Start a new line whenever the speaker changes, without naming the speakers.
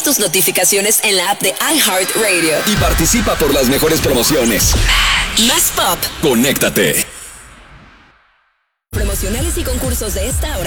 tus notificaciones en la app de iHeartRadio.
Y participa por las mejores promociones.
Más pop.
Conéctate.
Promocionales y concursos de esta hora